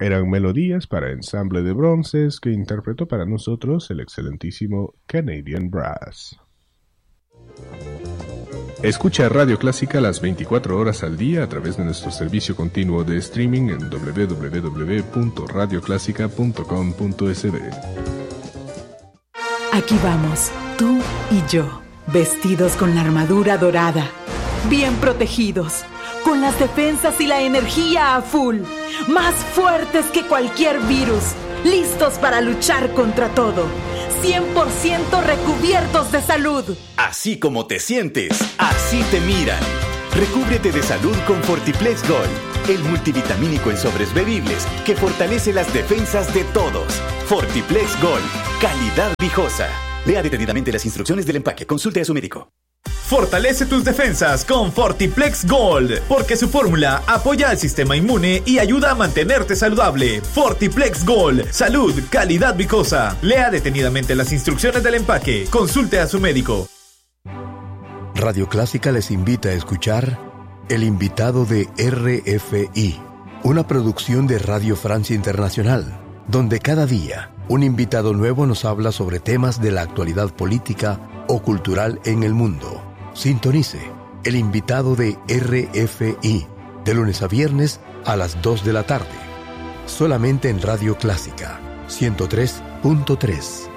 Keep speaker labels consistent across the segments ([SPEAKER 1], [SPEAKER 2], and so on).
[SPEAKER 1] eran melodías para ensamble de bronces que interpretó para nosotros el excelentísimo Canadian Brass. Escucha Radio Clásica las 24 horas al día a través de nuestro servicio continuo de streaming en www.radioclásica.com.sb.
[SPEAKER 2] Aquí vamos, tú y yo, vestidos con la armadura dorada, bien protegidos, con las defensas y la energía a full, más fuertes que cualquier virus, listos para luchar contra todo, 100% recubiertos de salud.
[SPEAKER 3] Así como te sientes, así te miran. Recúbrete de salud con Fortiplex Gold, el multivitamínico en sobres bebibles que fortalece las defensas de todos. Fortiplex Gold, calidad viejosa. Lea detenidamente las instrucciones del empaque. Consulte a su médico.
[SPEAKER 4] Fortalece tus defensas con Fortiplex Gold, porque su fórmula apoya al sistema inmune y ayuda a mantenerte saludable. Fortiplex Gold, salud, calidad vicosa. Lea detenidamente las instrucciones del empaque. Consulte a su médico.
[SPEAKER 5] Radio Clásica les invita a escuchar El invitado de RFI, una producción de Radio Francia Internacional, donde cada día un invitado nuevo nos habla sobre temas de la actualidad política o cultural en el mundo. Sintonice El invitado de RFI, de lunes a viernes a las 2 de la tarde, solamente en Radio Clásica 103.3.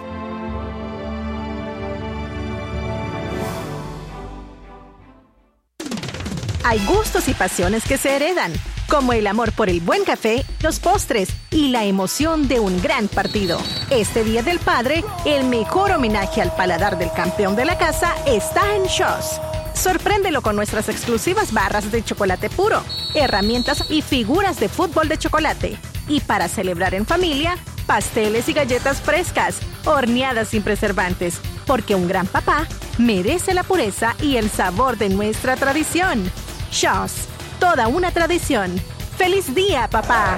[SPEAKER 6] Hay gustos y pasiones que se heredan, como el amor por el buen café, los postres y la emoción de un gran partido. Este Día del Padre, el mejor homenaje al paladar del campeón de la casa está en Shaw's. Sorpréndelo con nuestras exclusivas barras de chocolate puro, herramientas y figuras de fútbol de chocolate. Y para celebrar en familia, pasteles y galletas frescas, horneadas sin preservantes, porque un gran papá merece la pureza y el sabor de nuestra tradición. Shaw's, toda una tradición. ¡Feliz día, papá!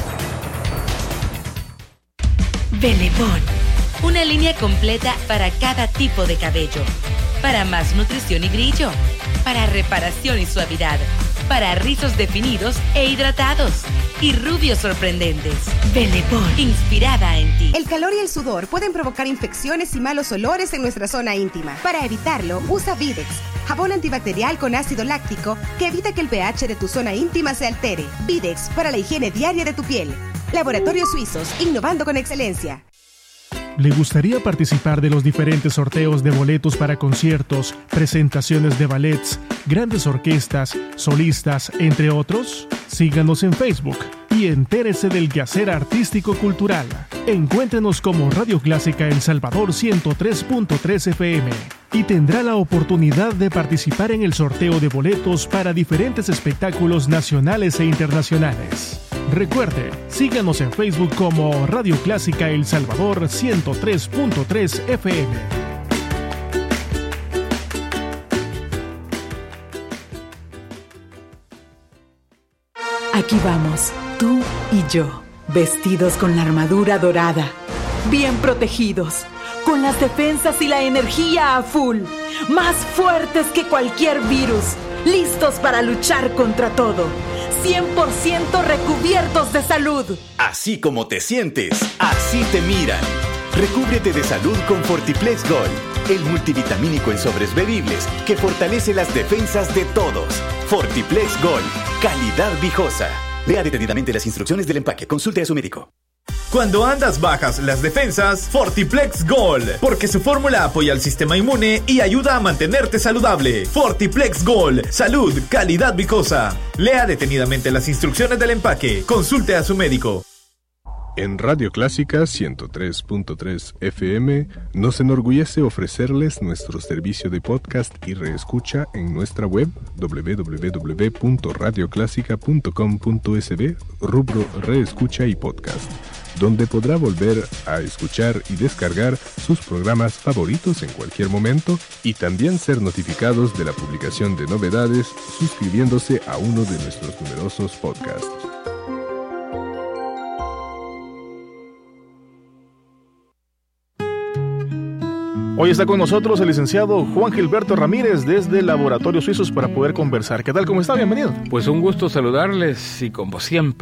[SPEAKER 7] Belebón, una línea completa para cada tipo de cabello. Para más nutrición y brillo. Para reparación y suavidad. Para rizos definidos e hidratados. Y rubios sorprendentes. Belebón, inspirada en ti.
[SPEAKER 8] El calor y el sudor pueden provocar infecciones y malos olores en nuestra zona íntima. Para evitarlo, usa Videx, jabón antibacterial con ácido láctico que evita que el pH de tu zona íntima se altere. Videx, para la higiene diaria de tu piel. Laboratorios Suizos, innovando con excelencia.
[SPEAKER 9] ¿Le gustaría participar de los diferentes sorteos de boletos para conciertos, presentaciones de ballets, grandes orquestas, solistas, entre otros? Síganos en Facebook y entérese del quehacer artístico-cultural. Encuéntrenos como Radio Clásica El Salvador 103.3 FM y tendrá la oportunidad de participar en el sorteo de boletos para diferentes espectáculos nacionales e internacionales. Recuerde, síganos en Facebook como Radio Clásica El Salvador 103.3 FM.
[SPEAKER 2] Aquí vamos, tú y yo, vestidos con la armadura dorada, bien protegidos, con las defensas y la energía a full, más fuertes que cualquier virus, listos para luchar contra todo, 100% recubiertos de salud.
[SPEAKER 3] Así como te sientes, así te miran. Recúbrete de salud con Fortiplex Gold, el multivitamínico en sobres bebibles que fortalece las defensas de todos. Fortiplex Gold, calidad viejosa. Lea detenidamente las instrucciones del empaque. Consulte a su médico.
[SPEAKER 4] Cuando andas bajas las defensas, Fortiplex Gold, porque su fórmula apoya al sistema inmune y ayuda a mantenerte saludable. Fortiplex Gold, salud, calidad vicosa. Lea detenidamente las instrucciones del empaque. Consulte a su médico.
[SPEAKER 1] En Radio Clásica 103.3 FM nos enorgullece ofrecerles nuestro servicio de podcast y reescucha en nuestra web www.radioclásica.com.sb, rubro Reescucha y Podcast, donde podrá volver a escuchar y descargar sus programas favoritos en cualquier momento y también ser notificados de la publicación de novedades suscribiéndose a uno de nuestros numerosos podcasts.
[SPEAKER 9] Hoy está con nosotros el licenciado Juan Gilberto Ramírez desde Laboratorios Suizos para poder conversar. ¿Qué tal? ¿Cómo está? Bienvenido.
[SPEAKER 10] Pues un gusto saludarles y como siempre,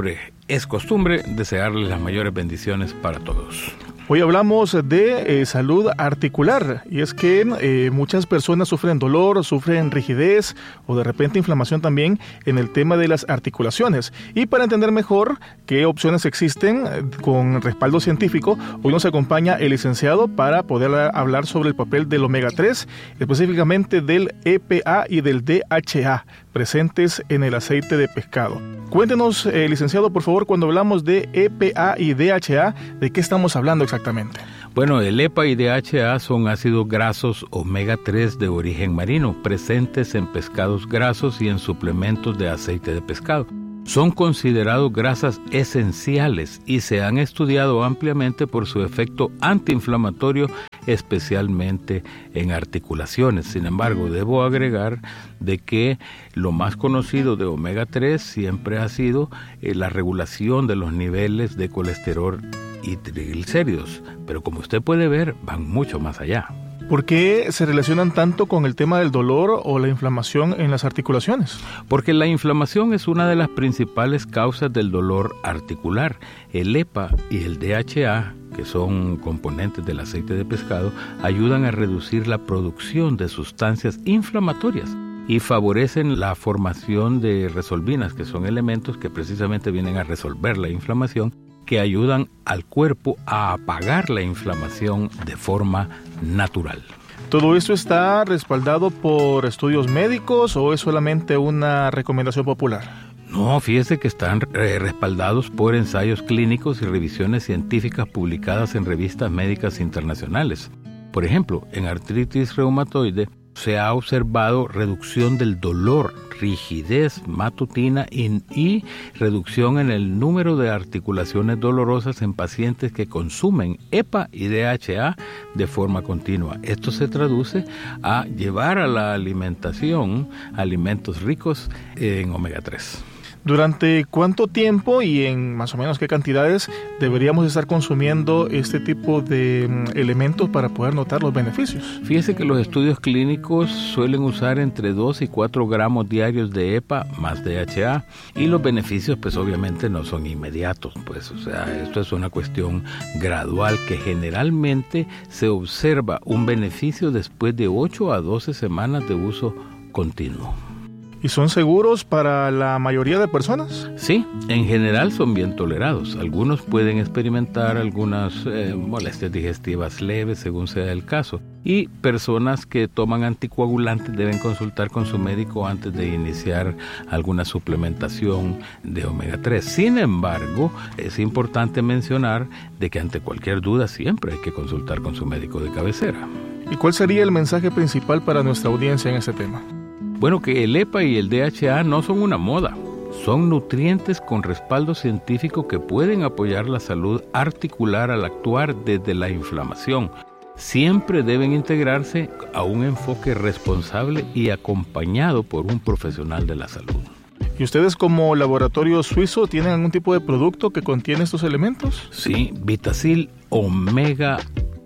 [SPEAKER 10] es costumbre desearles las mayores bendiciones para todos.
[SPEAKER 9] Hoy hablamos de salud articular, y es que muchas personas sufren dolor, sufren rigidez o de repente inflamación también en el tema de las articulaciones. Y para entender mejor qué opciones existen con respaldo científico, hoy nos acompaña el licenciado para poder hablar sobre el papel del omega 3, específicamente del EPA y del DHA presentes en el aceite de pescado. Cuéntenos, licenciado, por favor, cuando hablamos de EPA y DHA, ¿de qué estamos hablando exactamente?
[SPEAKER 10] Bueno, el EPA y DHA son ácidos grasos omega 3 de origen marino, presentes en pescados grasos y en suplementos de aceite de pescado. Son considerados grasas esenciales y se han estudiado ampliamente por su efecto antiinflamatorio, especialmente en articulaciones. Sin embargo, debo agregar de que lo más conocido de omega 3 siempre ha sido la regulación de los niveles de colesterol y triglicéridos, pero como usted puede ver, van mucho más allá.
[SPEAKER 9] ¿Por qué se relacionan tanto con el tema del dolor o la inflamación en las articulaciones?
[SPEAKER 10] Porque la inflamación es una de las principales causas del dolor articular. El EPA y el DHA, que son componentes del aceite de pescado, ayudan a reducir la producción de sustancias inflamatorias y favorecen la formación de resolvinas, que son elementos que precisamente vienen a resolver la inflamación, que ayudan al cuerpo a apagar la inflamación de forma natural.
[SPEAKER 9] ¿Todo esto está respaldado por estudios médicos o es solamente una recomendación popular?
[SPEAKER 10] No, fíjese que están respaldados por ensayos clínicos y revisiones científicas publicadas en revistas médicas internacionales. Por ejemplo, en artritis reumatoide se ha observado reducción del dolor, rigidez matutina y reducción en el número de articulaciones dolorosas en pacientes que consumen EPA y DHA de forma continua. Esto se traduce a llevar a la alimentación alimentos ricos en omega 3.
[SPEAKER 9] ¿Durante cuánto tiempo y en más o menos qué cantidades deberíamos estar consumiendo este tipo de elementos para poder notar los beneficios?
[SPEAKER 10] Fíjese que los estudios clínicos suelen usar entre 2 y 4 gramos diarios de EPA más DHA, y los beneficios pues obviamente no son inmediatos, pues o sea, esto es una cuestión gradual que generalmente se observa un beneficio después de 8 a 12 semanas de uso continuo.
[SPEAKER 9] ¿Y son seguros para la mayoría de personas?
[SPEAKER 10] Sí, en general son bien tolerados. Algunos pueden experimentar algunas molestias digestivas leves según sea el caso. Y personas que toman anticoagulantes deben consultar con su médico antes de iniciar alguna suplementación de omega 3. Sin embargo, es importante mencionar de que ante cualquier duda siempre hay que consultar con su médico de cabecera.
[SPEAKER 9] ¿Y cuál sería el mensaje principal para nuestra audiencia en este tema?
[SPEAKER 10] Bueno, que el EPA y el DHA no son una moda, son nutrientes con respaldo científico que pueden apoyar la salud articular al actuar desde la inflamación. Siempre deben integrarse a un enfoque responsable y acompañado por un profesional de la salud.
[SPEAKER 9] ¿Y ustedes como laboratorio suizo tienen algún tipo de producto que contiene estos elementos?
[SPEAKER 10] Sí, Vitacil Omega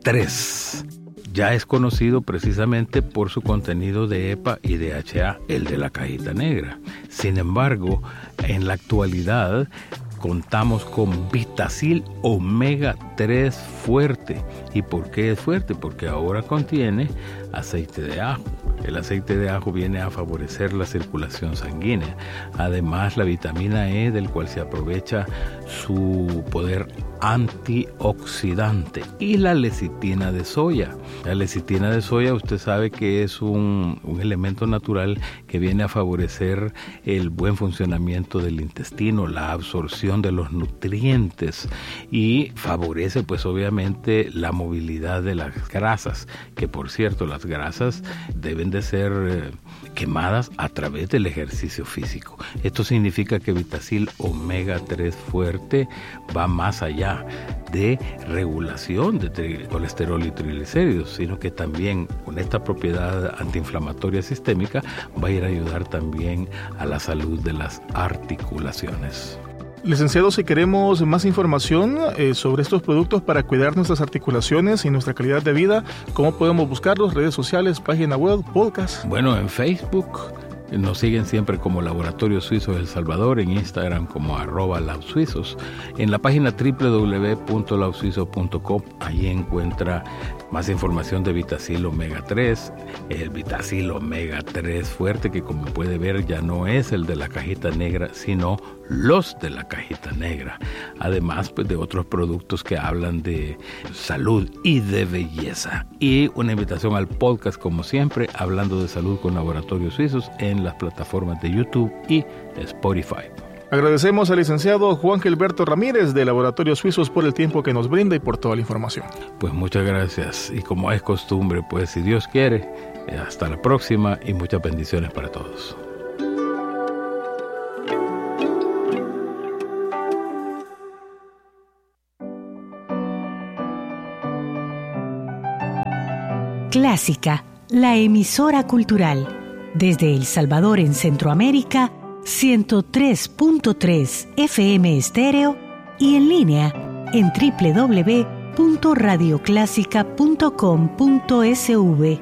[SPEAKER 10] 3. Ya es conocido precisamente por su contenido de EPA y DHA, el de la cajita negra. Sin embargo, en la actualidad contamos con Vitacil Omega 3 fuerte. ¿Y por qué es fuerte? Porque ahora contiene aceite de ajo. El aceite de ajo viene a favorecer la circulación sanguínea. Además, la vitamina E, del cual se aprovecha su poder antioxidante, y la lecitina de soya. La lecitina de soya, usted sabe que es un elemento natural que viene a favorecer el buen funcionamiento del intestino, la absorción de los nutrientes, y favorece pues obviamente la movilidad de las grasas, que por cierto las grasas deben de ser quemadas a través del ejercicio físico. Esto significa que Vitacil Omega 3 fuerte va más allá de regulación de colesterol y triglicéridos, sino que también con esta propiedad antiinflamatoria sistémica va a ir a ayudar también a la salud de las articulaciones.
[SPEAKER 9] Licenciado, si queremos más información sobre estos productos para cuidar nuestras articulaciones y nuestra calidad de vida, ¿cómo podemos buscarlos? ¿Redes sociales, página web, podcast?
[SPEAKER 10] Bueno, en Facebook Nos siguen siempre como Laboratorios Suizos El Salvador, en Instagram como @labsuizos. En la página www.labsuizo.com, ahí encuentra más información de Vitacil Omega 3, el Vitacil Omega 3 fuerte, que como puede ver ya no es el de la cajita negra, sino los de la cajita negra. Además, pues, de otros productos que hablan de salud y de belleza. Y una invitación al podcast, como siempre, Hablando de Salud con Laboratorios Suizos, en las plataformas de YouTube y Spotify.
[SPEAKER 9] Agradecemos al licenciado Juan Gilberto Ramírez de Laboratorios Suizos por el tiempo que nos brinda y por toda la información.
[SPEAKER 10] Pues muchas gracias, y como es costumbre, pues si Dios quiere, hasta la próxima y muchas bendiciones para todos.
[SPEAKER 11] Clásica, la emisora cultural. Desde El Salvador en Centroamérica, 103.3 FM estéreo y en línea en www.radioclásica.com.sv.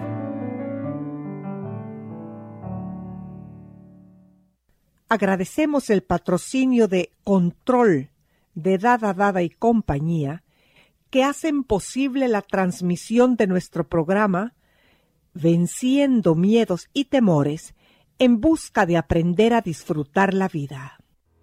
[SPEAKER 12] Agradecemos el patrocinio de Control, de Dada y compañía, que hacen posible la transmisión de nuestro programa Venciendo Miedos y Temores en busca de aprender a disfrutar la vida.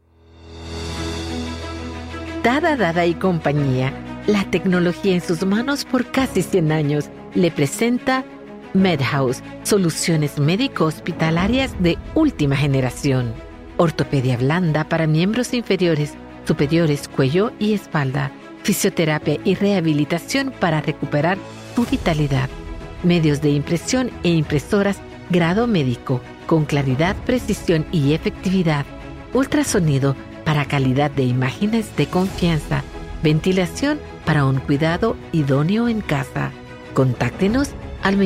[SPEAKER 13] Dada y compañía, la tecnología en sus manos por casi 100 años, le presenta MedHouse, soluciones médico-hospitalarias de última generación. Ortopedia blanda para miembros inferiores, superiores, cuello y espalda. Fisioterapia y rehabilitación para recuperar tu vitalidad. Medios de impresión e impresoras grado médico, con claridad, precisión y efectividad. Ultrasonido para calidad de imágenes de confianza. Ventilación para un cuidado idóneo en casa. Contáctenos al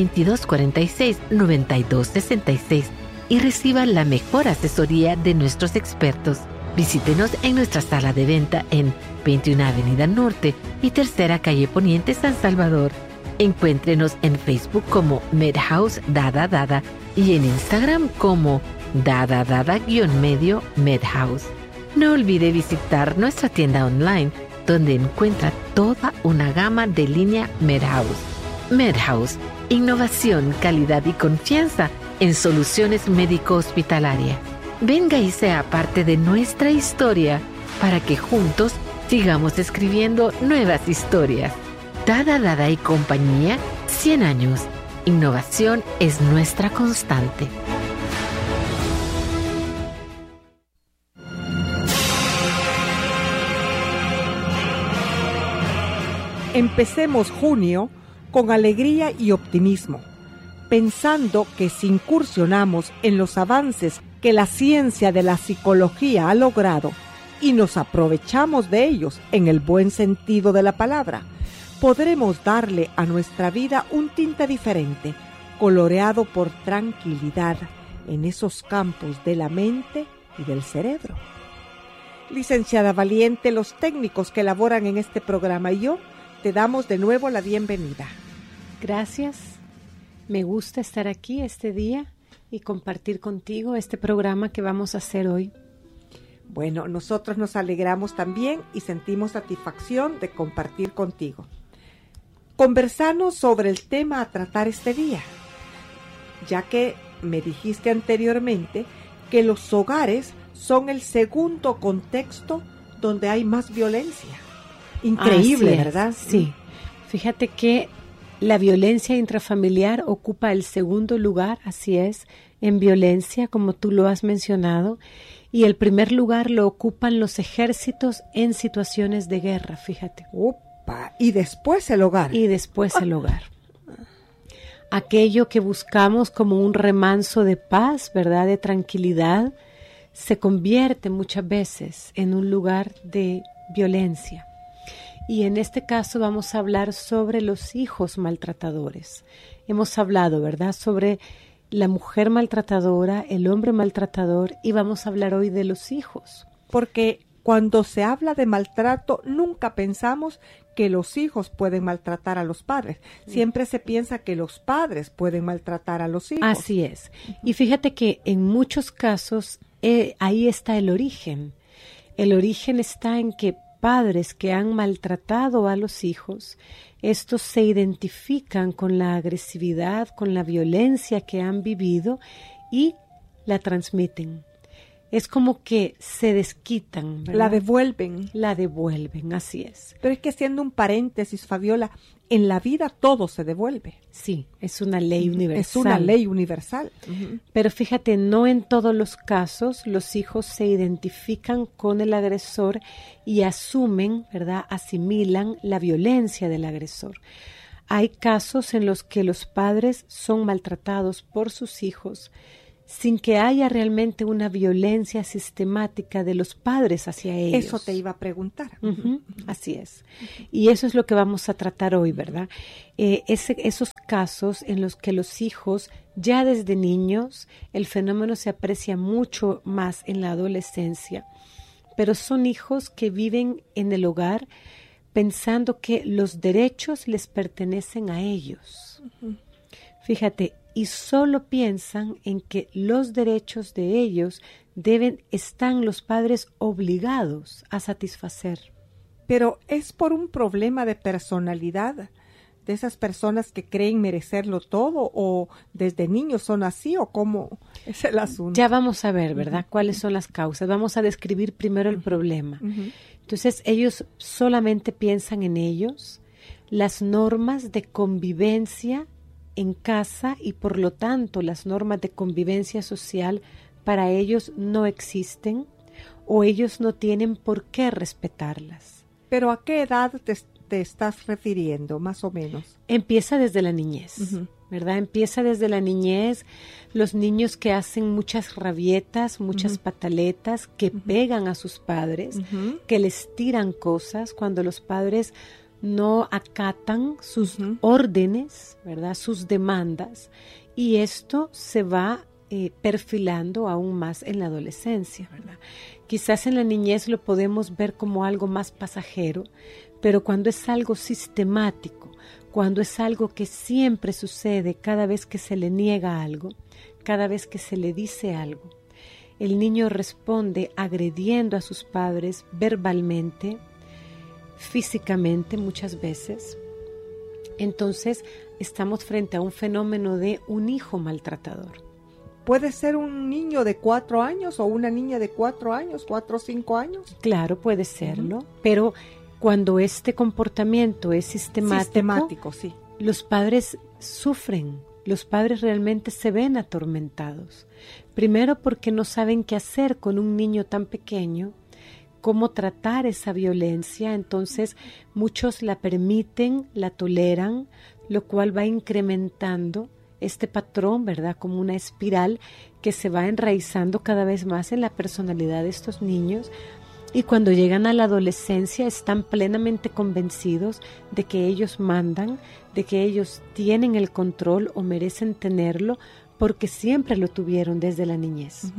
[SPEAKER 13] 2246-9266 y reciba la mejor asesoría de nuestros expertos. Visítenos en nuestra sala de venta en 21 Avenida Norte y Tercera Calle Poniente, San Salvador. Encuéntrenos en Facebook como MedHouse Dada y en Instagram como Dada-medio MedHouse. No olvide visitar nuestra tienda online, donde encuentra toda una gama de línea MedHouse. MedHouse, innovación, calidad y confianza en soluciones médico-hospitalarias. Venga y sea parte de nuestra historia para que juntos sigamos escribiendo nuevas historias. Dada y compañía, 100 años. Innovación es nuestra constante.
[SPEAKER 12] Empecemos junio con alegría y optimismo, pensando que si incursionamos en los avances que la ciencia de la psicología ha logrado y nos aprovechamos de ellos en el buen sentido de la palabra, podremos darle a nuestra vida un tinte diferente, coloreado por tranquilidad en esos campos de la mente y del cerebro. Licenciada Valiente, los técnicos que elaboran en este programa y yo, te damos de nuevo la bienvenida.
[SPEAKER 14] Gracias. Me gusta estar aquí este día y compartir contigo este programa que vamos a hacer hoy.
[SPEAKER 12] Bueno, nosotros nos alegramos también y sentimos satisfacción de compartir contigo. Conversarnos sobre el tema a tratar este día, ya que me dijiste anteriormente que los hogares son el segundo contexto donde hay más violencia. Increíble, ¿verdad?
[SPEAKER 14] Sí. Fíjate que la violencia intrafamiliar ocupa el segundo lugar, así es, en violencia, como tú lo has mencionado, y el primer lugar lo ocupan los ejércitos en situaciones de guerra, fíjate.
[SPEAKER 12] Y después el hogar.
[SPEAKER 14] Y después el hogar. Aquello que buscamos como un remanso de paz, ¿verdad?, de tranquilidad, se convierte muchas veces en un lugar de violencia. Y en este caso vamos a hablar sobre los hijos maltratadores. Hemos hablado, ¿verdad?, sobre la mujer maltratadora, el hombre maltratador, y vamos a hablar hoy de los hijos.
[SPEAKER 12] Porque Cuando se habla de maltrato, nunca pensamos que los hijos pueden maltratar a los padres. Siempre se piensa que los padres pueden maltratar a los hijos.
[SPEAKER 14] Así es. Y fíjate que en muchos casos ahí está el origen. El origen está en que padres que han maltratado a los hijos, estos se identifican con la agresividad, con la violencia que han vivido y la transmiten. Es como que se desquitan, ¿verdad?
[SPEAKER 12] La devuelven,
[SPEAKER 14] así es.
[SPEAKER 12] Pero es que haciendo un paréntesis, Fabiola, en la vida todo se devuelve.
[SPEAKER 14] Sí, es una ley universal.
[SPEAKER 12] Es una ley universal.
[SPEAKER 14] Pero fíjate, no en todos los casos los hijos se identifican con el agresor y asumen, ¿verdad? Asimilan la violencia del agresor. Hay casos en los que los padres son maltratados por sus hijos sin que haya realmente una violencia sistemática de los padres hacia ellos.
[SPEAKER 12] Eso te iba a preguntar.
[SPEAKER 14] Así es. Y eso es lo que vamos a tratar hoy, ¿verdad? Esos casos en los que los hijos, ya desde niños, el fenómeno se aprecia mucho más en la adolescencia, pero son hijos que viven en el hogar pensando que los derechos les pertenecen a ellos. Fíjate, y solo piensan en que los derechos de ellos están los padres obligados a satisfacer.
[SPEAKER 12] Pero es por un problema de personalidad, de esas personas que creen merecerlo todo, o desde niños son así, o cómo es el asunto.
[SPEAKER 14] Ya vamos a ver, ¿verdad? ¿Cuáles son las causas? Vamos a describir primero el problema. Entonces, ellos solamente piensan en ellos, las normas de convivencia en casa y por lo tanto las normas de convivencia social para ellos no existen o ellos no tienen por qué respetarlas.
[SPEAKER 12] ¿Pero a qué edad te estás refiriendo, más o menos?
[SPEAKER 14] Empieza desde la niñez, ¿verdad? Empieza desde la niñez, los niños que hacen muchas rabietas, muchas pataletas, que pegan a sus padres, que les tiran cosas cuando los padres no acatan sus órdenes, ¿verdad? Sus demandas, y esto se va perfilando aún más en la adolescencia, ¿verdad? Quizás en la niñez lo podemos ver como algo más pasajero, pero cuando es algo sistemático, cuando es algo que siempre sucede cada vez que se le niega algo, cada vez que se le dice algo, el niño responde agrediendo a sus padres verbalmente, físicamente muchas veces. Entonces estamos frente a un fenómeno de un hijo maltratador.
[SPEAKER 12] ¿Puede ser un niño de 4 años o una niña de 4 años, 4 o 5 años?
[SPEAKER 14] Claro, puede serlo, pero cuando este comportamiento es sistemático,
[SPEAKER 12] sí,
[SPEAKER 14] los padres sufren, los padres realmente se ven atormentados. Primero porque no saben qué hacer con un niño tan pequeño, cómo tratar esa violencia, entonces muchos la permiten, la toleran, lo cual va incrementando este patrón, ¿verdad? Como una espiral que se va enraizando cada vez más en la personalidad de estos niños, y cuando llegan a la adolescencia están plenamente convencidos de que ellos mandan, de que ellos tienen el control o merecen tenerlo porque siempre lo tuvieron desde la niñez.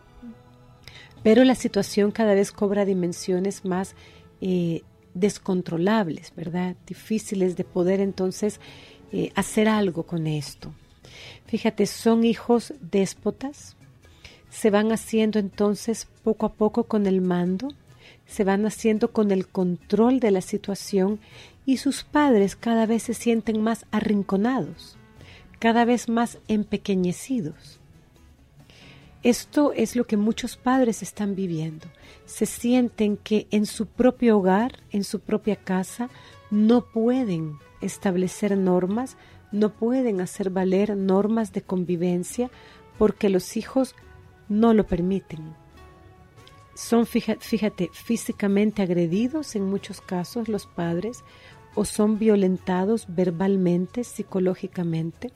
[SPEAKER 14] Pero la situación cada vez cobra dimensiones más descontrolables, ¿verdad? Difíciles de poder entonces hacer algo con esto. Fíjate, son hijos déspotas, se van haciendo entonces poco a poco con el mando, se van haciendo con el control de la situación y sus padres cada vez se sienten más arrinconados, cada vez más empequeñecidos. Esto es lo que muchos padres están viviendo. Se sienten que en su propio hogar, en su propia casa, no pueden establecer normas, no pueden hacer valer normas de convivencia porque los hijos no lo permiten. Son, fíjate, físicamente agredidos en muchos casos los padres o son violentados verbalmente, psicológicamente.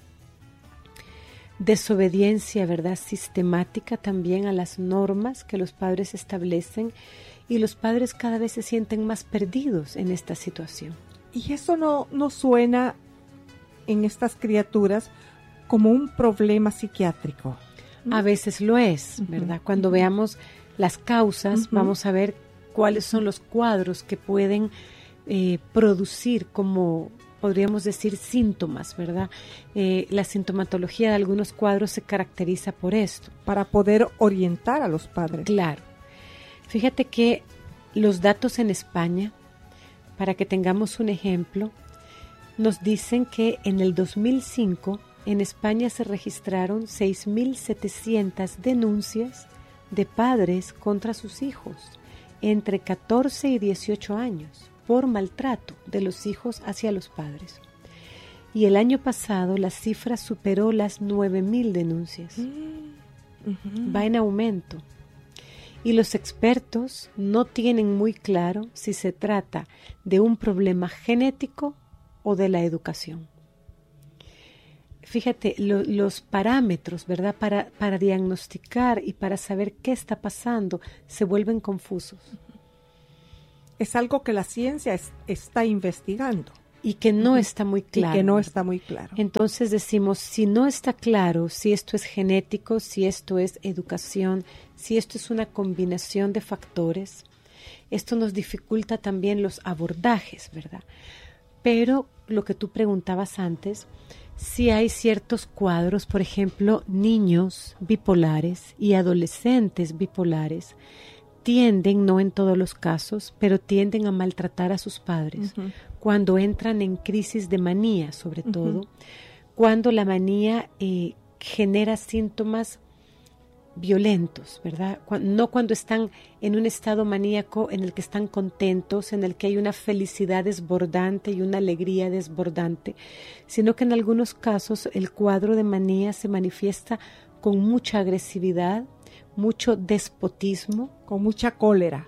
[SPEAKER 14] Desobediencia, ¿verdad? Sistemática también a las normas que los padres establecen, y los padres cada vez se sienten más perdidos en esta situación.
[SPEAKER 12] Y eso no suena en estas criaturas como un problema psiquiátrico.
[SPEAKER 14] A veces lo es, ¿verdad? Cuando veamos las causas, vamos a ver cuáles son los cuadros que pueden producir, como podríamos decir, síntomas, ¿verdad? La sintomatología de algunos cuadros se caracteriza por esto.
[SPEAKER 12] Para poder orientar a los padres.
[SPEAKER 14] Claro. Fíjate que los datos en España, para que tengamos un ejemplo, nos dicen que en el 2005 en España se registraron 6.700 denuncias de padres contra sus hijos entre 14 y 18 años por maltrato de los hijos hacia los padres. Y el año pasado la cifra superó las 9.000 denuncias. Va en aumento. Y los expertos no tienen muy claro si se trata de un problema genético o de la educación. Fíjate, los parámetros, ¿verdad? Para diagnosticar y para saber qué está pasando se vuelven confusos.
[SPEAKER 12] Es algo que la ciencia está investigando.
[SPEAKER 14] Y que no está muy claro.
[SPEAKER 12] Y que no está muy claro.
[SPEAKER 14] Entonces decimos, si no está claro si esto es genético, si esto es educación, si esto es una combinación de factores, esto nos dificulta también los abordajes, ¿verdad? Pero lo que tú preguntabas antes, si hay ciertos cuadros, por ejemplo, niños bipolares y adolescentes bipolares, tienden, no en todos los casos, pero tienden a maltratar a sus padres cuando entran en crisis de manía, sobre todo, cuando la manía genera síntomas violentos, ¿verdad? No cuando están en un estado maníaco en el que están contentos, en el que hay una felicidad desbordante y una alegría desbordante, sino que en algunos casos el cuadro de manía se manifiesta con mucha agresividad, mucho despotismo,
[SPEAKER 12] con mucha cólera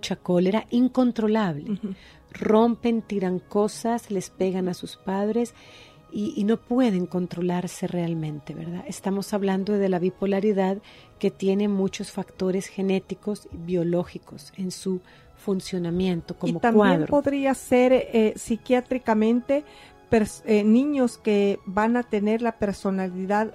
[SPEAKER 14] incontrolable. Rompen, tiran cosas, les pegan a sus padres y no pueden controlarse realmente, ¿verdad? Estamos hablando de la bipolaridad, que tiene muchos factores genéticos y biológicos en su funcionamiento como cuadro.
[SPEAKER 12] Y también podría ser psiquiátricamente niños que van a tener la personalidad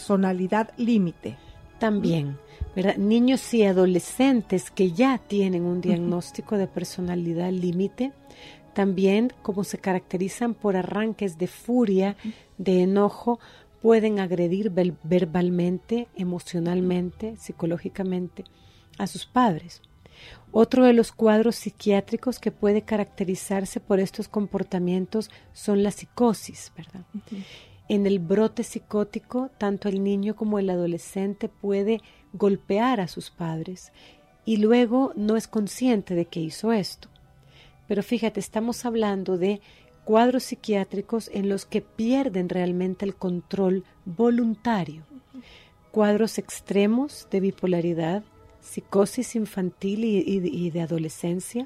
[SPEAKER 12] límite.
[SPEAKER 14] También, ¿verdad? Niños y adolescentes que ya tienen un diagnóstico de personalidad límite, también como se caracterizan por arranques de furia, de enojo, pueden agredir verbalmente, emocionalmente, psicológicamente a sus padres. Otro de los cuadros psiquiátricos que puede caracterizarse por estos comportamientos son la psicosis, ¿verdad? En el brote psicótico, tanto el niño como el adolescente puede golpear a sus padres y luego no es consciente de que hizo esto. Pero fíjate, estamos hablando de cuadros psiquiátricos en los que pierden realmente el control voluntario. Cuadros extremos de bipolaridad, psicosis infantil y de adolescencia,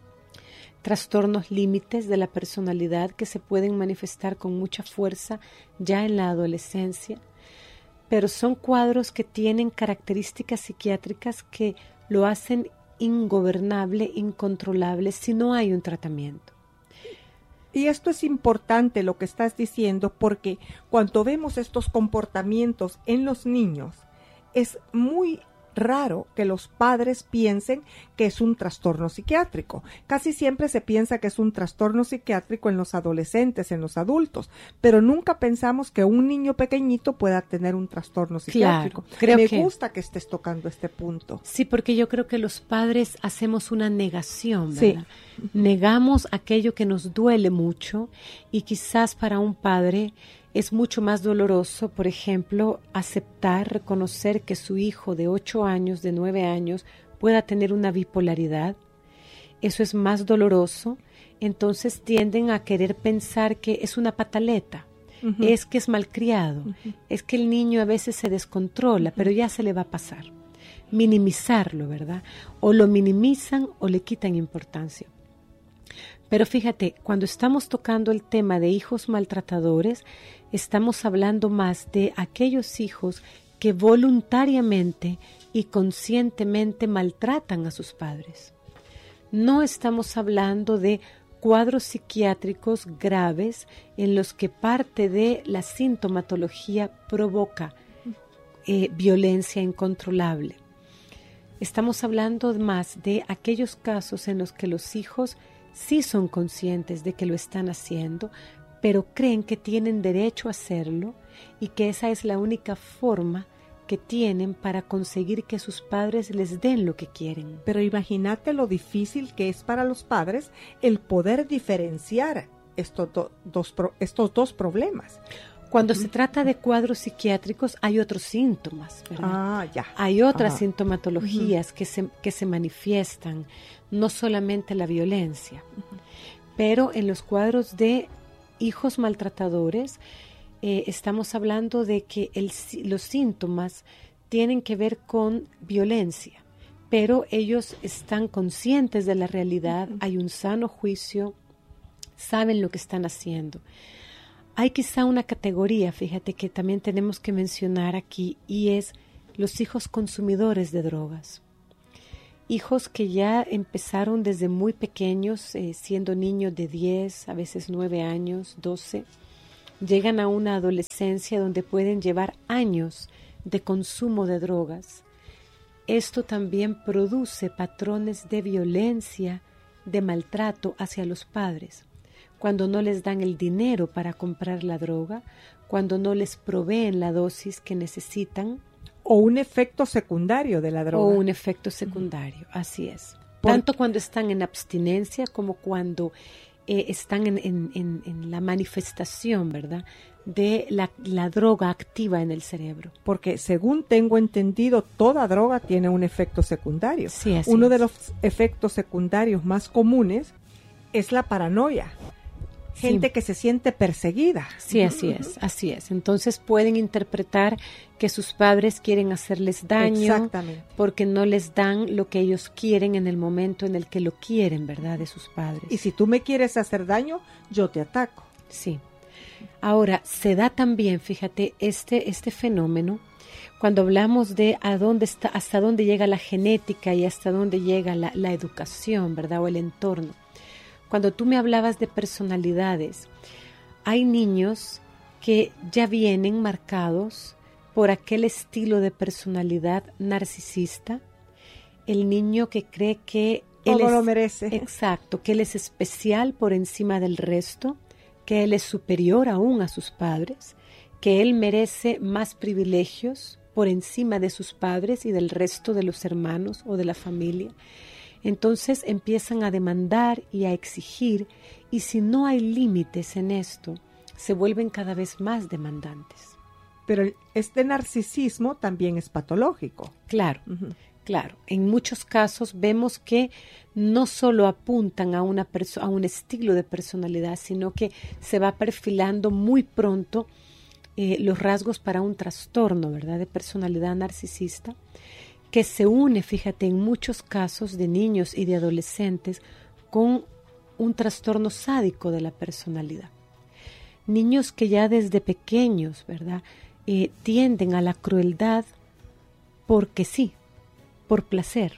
[SPEAKER 14] trastornos límites de la personalidad que se pueden manifestar con mucha fuerza ya en la adolescencia, pero son cuadros que tienen características psiquiátricas que lo hacen ingobernable, incontrolable si no hay un tratamiento.
[SPEAKER 12] Y esto es importante lo que estás diciendo, porque cuando vemos estos comportamientos en los niños, es muy raro que los padres piensen que es un trastorno psiquiátrico. Casi siempre se piensa que es un trastorno psiquiátrico en los adolescentes, en los adultos, pero nunca pensamos que un niño pequeñito pueda tener un trastorno psiquiátrico.
[SPEAKER 14] Claro,
[SPEAKER 12] Me gusta que estés tocando este punto.
[SPEAKER 14] Sí, porque yo creo que los padres hacemos una negación, ¿verdad? Sí. Negamos aquello que nos duele mucho y quizás para un padre es mucho más doloroso, por ejemplo, aceptar, reconocer que su hijo de 8 años, de 9 años, pueda tener una bipolaridad. Eso es más doloroso. Entonces tienden a querer pensar que es una pataleta, es que es malcriado, es que el niño a veces se descontrola, pero ya se le va a pasar. Minimizarlo, ¿verdad? O lo minimizan o le quitan importancia. Pero fíjate, cuando estamos tocando el tema de hijos maltratadores, estamos hablando más de aquellos hijos que voluntariamente y conscientemente maltratan a sus padres. No estamos hablando de cuadros psiquiátricos graves en los que parte de la sintomatología provoca violencia incontrolable. Estamos hablando más de aquellos casos en los que los hijos sí son conscientes de que lo están haciendo, pero creen que tienen derecho a hacerlo y que esa es la única forma que tienen para conseguir que sus padres les den lo que quieren.
[SPEAKER 12] Pero imagínate lo difícil que es para los padres el poder diferenciar estos dos problemas.
[SPEAKER 14] Cuando se trata de cuadros psiquiátricos hay otros síntomas, ¿verdad?
[SPEAKER 12] Ya.
[SPEAKER 14] Hay otras sintomatologías que se manifiestan, no solamente la violencia. Pero en los cuadros de hijos maltratadores estamos hablando de que los síntomas tienen que ver con violencia, pero ellos están conscientes de la realidad, hay un sano juicio, saben lo que están haciendo. Hay quizá una categoría, fíjate, que también tenemos que mencionar aquí, y es los hijos consumidores de drogas. Hijos que ya empezaron desde muy pequeños, siendo niños de 10, a veces 9 años, 12, llegan a una adolescencia donde pueden llevar años de consumo de drogas. Esto también produce patrones de violencia, de maltrato hacia los padres. Cuando no les dan el dinero para comprar la droga, cuando no les proveen la dosis que necesitan.
[SPEAKER 12] O un efecto secundario de la droga.
[SPEAKER 14] O un efecto secundario, así es. Tanto cuando están en abstinencia como cuando están en la manifestación, ¿verdad?, de la droga activa en el cerebro.
[SPEAKER 12] Porque según tengo entendido, toda droga tiene un efecto secundario.
[SPEAKER 14] Sí, así
[SPEAKER 12] Uno
[SPEAKER 14] es.
[SPEAKER 12] de los efectos secundarios más comunes es la paranoia. Gente que se siente perseguida.
[SPEAKER 14] Sí, así es. Entonces pueden interpretar que sus padres quieren hacerles daño porque no les dan lo que ellos quieren en el momento en el que lo quieren, ¿verdad?, de sus padres.
[SPEAKER 12] Y si tú me quieres hacer daño, yo te ataco.
[SPEAKER 14] Sí. Ahora, se da también, fíjate, este fenómeno cuando hablamos de hasta dónde llega la genética y hasta dónde llega la educación, ¿verdad?, o el entorno. Cuando tú me hablabas de personalidades, hay niños que ya vienen marcados por aquel estilo de personalidad narcisista, el niño que cree que
[SPEAKER 12] todo lo merece.
[SPEAKER 14] Exacto, que él es especial por encima del resto, que él es superior aún a sus padres, que él merece más privilegios por encima de sus padres y del resto de los hermanos o de la familia. Entonces empiezan a demandar y a exigir, y si no hay límites en esto, se vuelven cada vez más demandantes.
[SPEAKER 12] Pero este narcisismo también es patológico.
[SPEAKER 14] Claro, claro. En muchos casos vemos que no solo apuntan a un estilo de personalidad, sino que se va perfilando muy pronto los rasgos para un trastorno, ¿verdad?, de personalidad narcisista, que se une, fíjate, en muchos casos de niños y de adolescentes con un trastorno sádico de la personalidad. Niños que ya desde pequeños, ¿verdad?, tienden a la crueldad porque sí, por placer.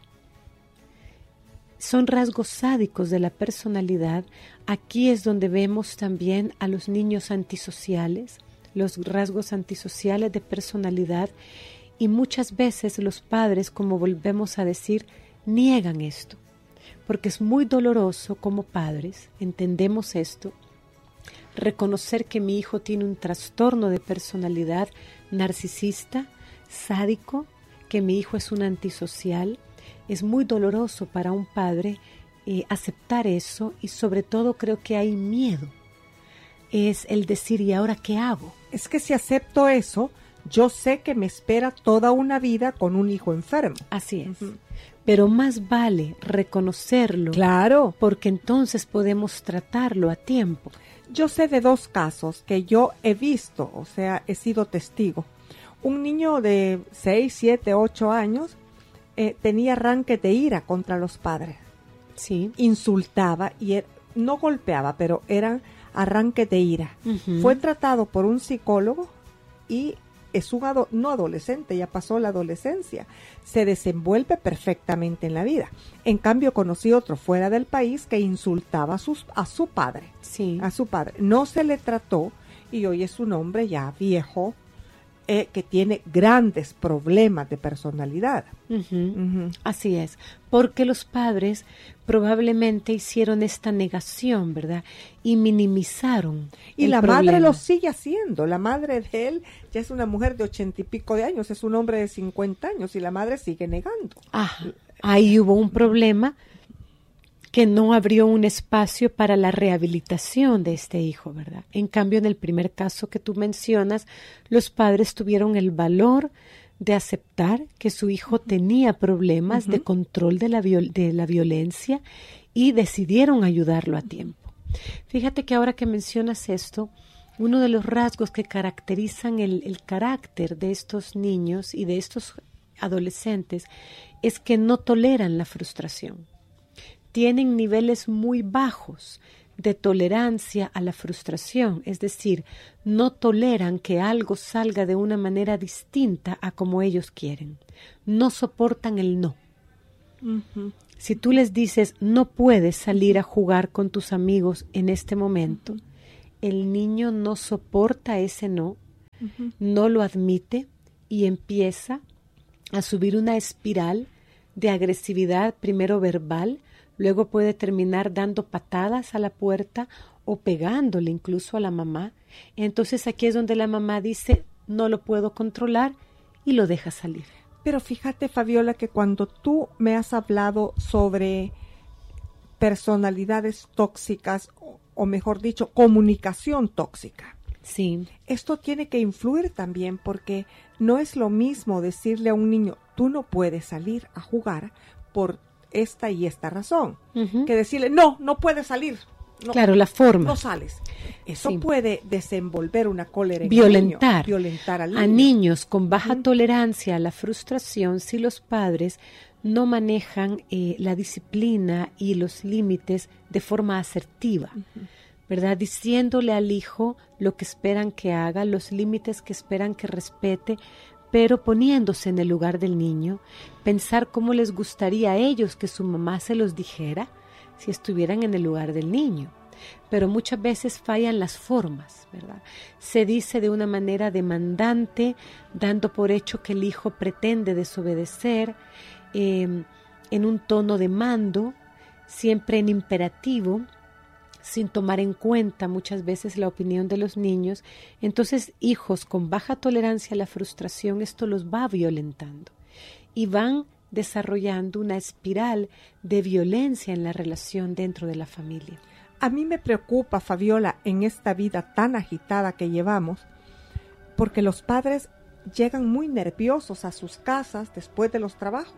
[SPEAKER 14] Son rasgos sádicos de la personalidad. Aquí es donde vemos también a los niños antisociales, los rasgos antisociales de personalidad. Y muchas veces los padres, como volvemos a decir, niegan esto, porque es muy doloroso como padres, entendemos esto, reconocer que mi hijo tiene un trastorno de personalidad narcisista, sádico, que mi hijo es un antisocial. Es muy doloroso para un padre aceptar eso, y sobre todo creo que hay miedo. Es el decir, ¿y ahora qué hago?
[SPEAKER 12] Es que si acepto eso, yo sé que me espera toda una vida con un hijo enfermo.
[SPEAKER 14] Así es. Pero más vale reconocerlo.
[SPEAKER 12] Claro.
[SPEAKER 14] Porque entonces podemos tratarlo a tiempo.
[SPEAKER 12] Yo sé de 2 casos que yo he visto, o sea, he sido testigo. Un niño de 6, 7, 8 años tenía arranques de ira contra los padres.
[SPEAKER 14] Sí.
[SPEAKER 12] Insultaba y no golpeaba, pero eran arranques de ira. Fue tratado por un psicólogo y es un no adolescente, ya pasó la adolescencia, se desenvuelve perfectamente en la vida. En cambio, conocí otro fuera del país que insultaba a su padre.
[SPEAKER 14] Sí.
[SPEAKER 12] A su padre. No se le trató y hoy es un hombre ya viejo, que tiene grandes problemas de personalidad.
[SPEAKER 14] Así es, porque los padres probablemente hicieron esta negación, ¿verdad? Y minimizaron
[SPEAKER 12] y la
[SPEAKER 14] problema.
[SPEAKER 12] Madre lo sigue haciendo. La madre de él ya es una mujer de 80 y pico de años, es un hombre de 50 años y la madre sigue negando.
[SPEAKER 14] Ahí hubo un problema que no abrió un espacio para la rehabilitación de este hijo, ¿verdad? En cambio, en el primer caso que tú mencionas, los padres tuvieron el valor de aceptar que su hijo tenía problemas de control de la violencia y decidieron ayudarlo a tiempo. Fíjate que ahora que mencionas esto, uno de los rasgos que caracterizan el carácter de estos niños y de estos adolescentes es que no toleran la frustración. Tienen niveles muy bajos de tolerancia a la frustración, es decir, no toleran que algo salga de una manera distinta a como ellos quieren. No soportan el no. Si tú les dices, no puedes salir a jugar con tus amigos en este momento, el niño no soporta ese no, no lo admite y empieza a subir una espiral de agresividad, primero verbal, luego puede terminar dando patadas a la puerta o pegándole incluso a la mamá. Entonces aquí es donde la mamá dice, no lo puedo controlar y lo deja salir.
[SPEAKER 12] Pero fíjate, Fabiola, que cuando tú me has hablado sobre personalidades tóxicas, o mejor dicho, comunicación tóxica.
[SPEAKER 14] Sí.
[SPEAKER 12] Esto tiene que influir también porque no es lo mismo decirle a un niño, tú no puedes salir a jugar por esta y esta razón, que decirle, no puedes salir. No,
[SPEAKER 14] claro, la forma.
[SPEAKER 12] No sales. Eso puede desenvolver una cólera en
[SPEAKER 14] violentar
[SPEAKER 12] el niño, violentar al niño.
[SPEAKER 14] A niños con baja tolerancia a la frustración si los padres no manejan la disciplina y los límites de forma asertiva, ¿verdad? Diciéndole al hijo lo que esperan que haga, los límites que esperan que respete, pero poniéndose en el lugar del niño, pensar cómo les gustaría a ellos que su mamá se los dijera si estuvieran en el lugar del niño. Pero muchas veces fallan las formas, ¿verdad? Se dice de una manera demandante, dando por hecho que el hijo pretende desobedecer, en un tono de mando, siempre en imperativo, sin tomar en cuenta muchas veces la opinión de los niños. Entonces, hijos con baja tolerancia a la frustración, esto los va violentando y van desarrollando una espiral de violencia en la relación dentro de la familia.
[SPEAKER 12] A mí me preocupa, Fabiola, en esta vida tan agitada que llevamos, porque los padres llegan muy nerviosos a sus casas después de los trabajos.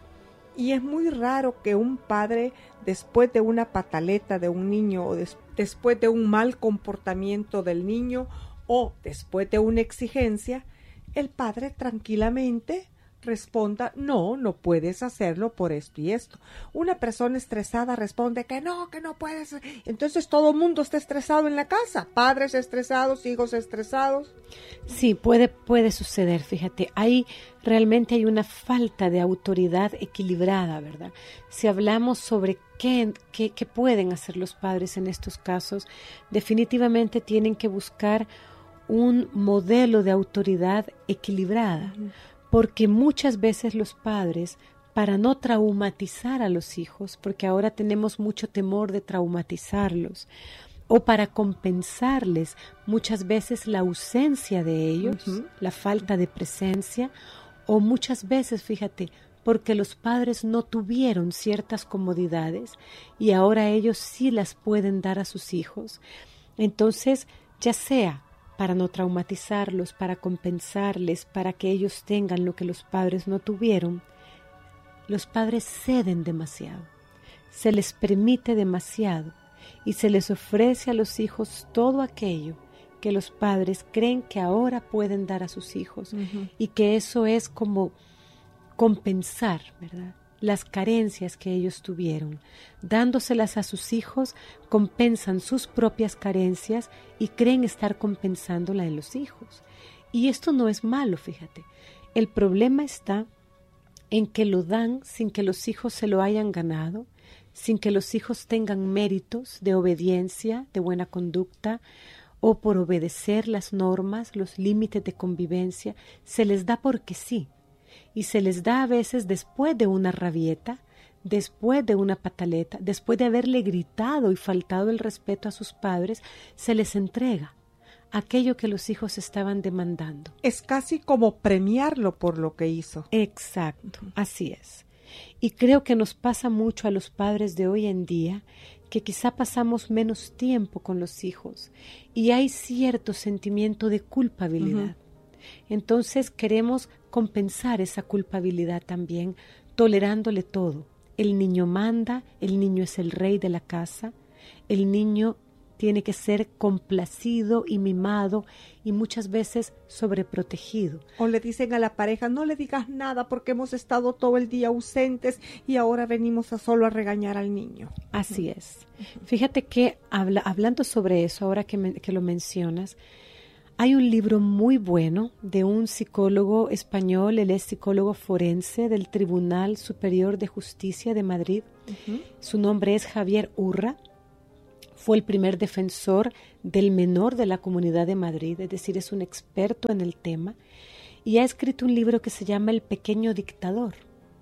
[SPEAKER 12] Y es muy raro que un padre, después de una pataleta de un niño, o después de un mal comportamiento del niño, o después de una exigencia, el padre tranquilamente responda, no puedes hacerlo por esto y esto. Una persona estresada responde que no puedes. Entonces todo el mundo está estresado en la casa, padres estresados, hijos estresados.
[SPEAKER 14] Sí, puede suceder, fíjate, realmente hay una falta de autoridad equilibrada, ¿verdad? Si hablamos sobre qué pueden hacer los padres en estos casos, definitivamente tienen que buscar un modelo de autoridad equilibrada. Porque muchas veces los padres, para no traumatizar a los hijos, porque ahora tenemos mucho temor de traumatizarlos, o para compensarles muchas veces la ausencia de ellos, la falta de presencia, o muchas veces, fíjate, porque los padres no tuvieron ciertas comodidades y ahora ellos sí las pueden dar a sus hijos. Entonces, ya sea para no traumatizarlos, para compensarles, para que ellos tengan lo que los padres no tuvieron, los padres ceden demasiado, se les permite demasiado y se les ofrece a los hijos todo aquello que los padres creen que ahora pueden dar a sus hijos y que eso es como compensar, ¿verdad?, las carencias que ellos tuvieron. Dándoselas a sus hijos, compensan sus propias carencias y creen estar compensándola en los hijos. Y esto no es malo, fíjate. El problema está en que lo dan sin que los hijos se lo hayan ganado, sin que los hijos tengan méritos de obediencia, de buena conducta, o por obedecer las normas, los límites de convivencia, se les da porque sí. Y se les da a veces después de una rabieta, después de una pataleta, después de haberle gritado y faltado el respeto a sus padres, se les entrega aquello que los hijos estaban demandando.
[SPEAKER 12] Es casi como premiarlo por lo que hizo.
[SPEAKER 14] Exacto, así es. Y creo que nos pasa mucho a los padres de hoy en día, que quizá pasamos menos tiempo con los hijos y hay cierto sentimiento de culpabilidad. Entonces queremos compensar esa culpabilidad también, tolerándole todo. El niño manda, el niño es el rey de la casa, el niño tiene que ser complacido y mimado y muchas veces sobreprotegido.
[SPEAKER 12] O le dicen a la pareja, no le digas nada porque hemos estado todo el día ausentes y ahora venimos solo a regañar al niño.
[SPEAKER 14] Así es. Fíjate que hablando sobre eso, ahora que lo mencionas, hay un libro muy bueno de un psicólogo español, él es psicólogo forense del Tribunal Superior de Justicia de Madrid. Su nombre es Javier Urra. Fue el primer defensor del menor de la Comunidad de Madrid, es decir, es un experto en el tema, y ha escrito un libro que se llama El pequeño dictador.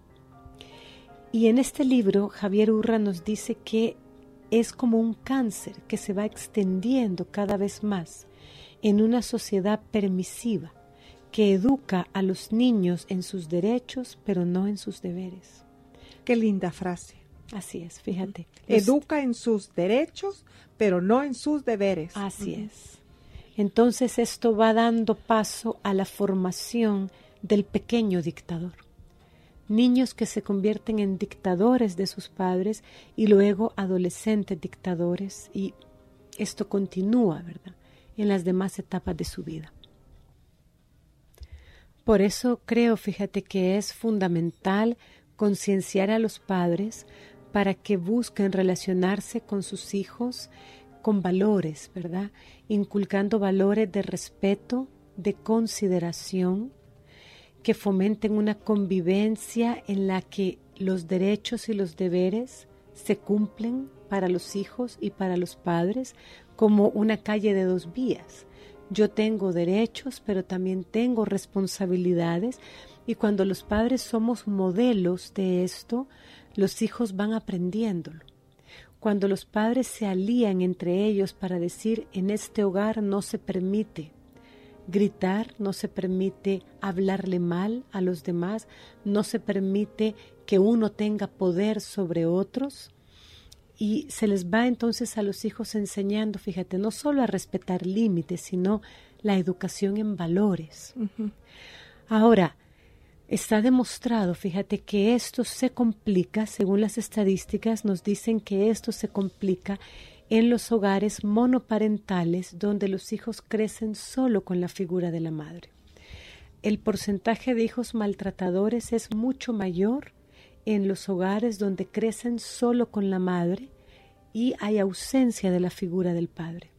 [SPEAKER 14] Y en este libro, Javier Urra nos dice que es como un cáncer que se va extendiendo cada vez más en una sociedad permisiva que educa a los niños en sus derechos, pero no en sus deberes.
[SPEAKER 12] Qué linda frase.
[SPEAKER 14] Así es, fíjate.
[SPEAKER 12] Educa en sus derechos, pero no en sus deberes.
[SPEAKER 14] Así es. Entonces esto va dando paso a la formación del pequeño dictador. Niños que se convierten en dictadores de sus padres y luego adolescentes dictadores, y esto continúa, ¿verdad?, en las demás etapas de su vida. Por eso creo, fíjate, que es fundamental concienciar a los padres para que busquen relacionarse con sus hijos con valores, ¿verdad? Inculcando valores de respeto, de consideración, que fomenten una convivencia en la que los derechos y los deberes se cumplen para los hijos y para los padres, como una calle de dos vías. Yo tengo derechos, pero también tengo responsabilidades, y cuando los padres somos modelos de esto, los hijos van aprendiéndolo. Cuando los padres se alían entre ellos para decir, en este hogar no se permite gritar, no se permite hablarle mal a los demás, no se permite que uno tenga poder sobre otros, y se les va entonces a los hijos enseñando, fíjate, no solo a respetar límites, sino la educación en valores. Ahora, está demostrado, fíjate, que esto se complica, según las estadísticas nos dicen que esto se complica en los hogares monoparentales donde los hijos crecen solo con la figura de la madre. El porcentaje de hijos maltratadores es mucho mayor en los hogares donde crecen solo con la madre y hay ausencia de la figura del padre.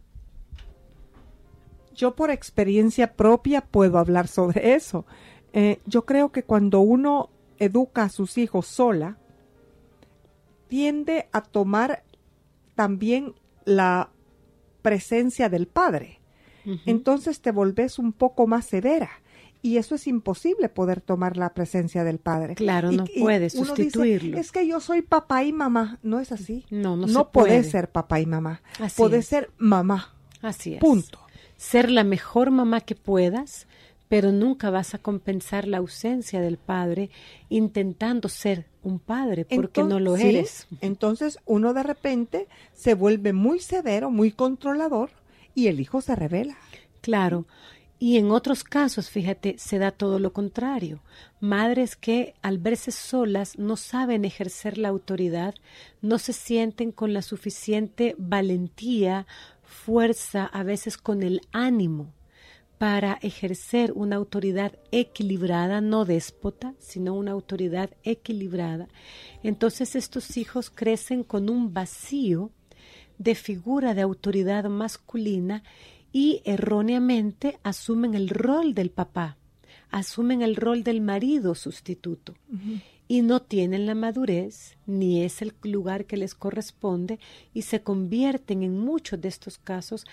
[SPEAKER 12] Yo por experiencia propia puedo hablar sobre eso. Yo creo que cuando uno educa a sus hijos sola, tiende a tomar también la presencia del padre. Entonces te volvés un poco más severa. Y eso es imposible, poder tomar la presencia del padre.
[SPEAKER 14] Claro, no puedes sustituirlo.
[SPEAKER 12] Dice, es que yo soy papá y mamá. No es así.
[SPEAKER 14] No
[SPEAKER 12] podés ser papá y mamá. Podés ser mamá.
[SPEAKER 14] Así es.
[SPEAKER 12] Punto.
[SPEAKER 14] Ser la mejor mamá que puedas, pero nunca vas a compensar la ausencia del padre intentando ser un padre, porque no lo eres.
[SPEAKER 12] Entonces uno de repente se vuelve muy severo, muy controlador, y el hijo se rebela.
[SPEAKER 14] Claro. Y en otros casos, fíjate, se da todo lo contrario. Madres que al verse solas no saben ejercer la autoridad, no se sienten con la suficiente valentía, fuerza, a veces con el ánimo para ejercer una autoridad equilibrada, no déspota, sino una autoridad equilibrada. Entonces estos hijos crecen con un vacío de figura de autoridad masculina y erróneamente asumen el rol del papá, asumen el rol del marido sustituto y no tienen la madurez ni es el lugar que les corresponde y se convierten en muchos de estos casos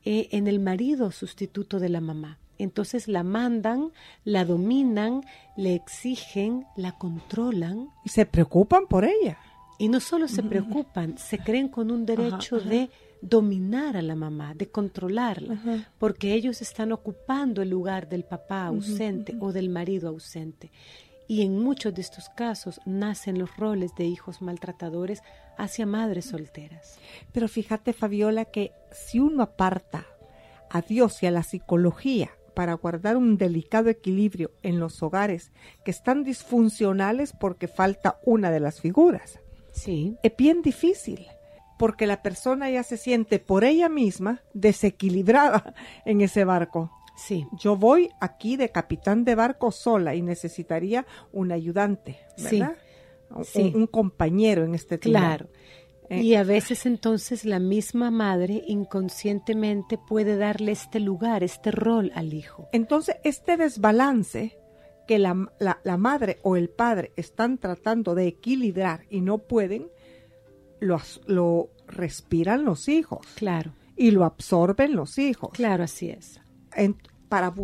[SPEAKER 14] en el marido sustituto de la mamá. Entonces la mandan, la dominan, le exigen, la controlan.
[SPEAKER 12] Y se preocupan por ella.
[SPEAKER 14] Y no solo se preocupan, se creen con un derecho de dominar a la mamá, de controlarla, porque ellos están ocupando el lugar del papá ausente o del marido ausente. Y en muchos de estos casos nacen los roles de hijos maltratadores hacia madres solteras.
[SPEAKER 12] Pero fíjate, Fabiola, que si uno aparta a Dios y a la psicología para guardar un delicado equilibrio en los hogares que están disfuncionales porque falta una de las figuras,
[SPEAKER 14] sí,
[SPEAKER 12] es bien difícil, porque la persona ya se siente por ella misma desequilibrada en ese barco.
[SPEAKER 14] Sí.
[SPEAKER 12] Yo voy aquí de capitán de barco sola y necesitaría un ayudante, ¿verdad?
[SPEAKER 14] Sí.
[SPEAKER 12] Un compañero en este tema.
[SPEAKER 14] Claro. Y a veces entonces la misma madre inconscientemente puede darle este lugar, este rol al hijo.
[SPEAKER 12] Entonces este desbalance que la madre o el padre están tratando de equilibrar y no pueden, lo respiran los hijos.
[SPEAKER 14] Claro.
[SPEAKER 12] Y lo absorben los hijos.
[SPEAKER 14] Claro, así es.
[SPEAKER 12] Para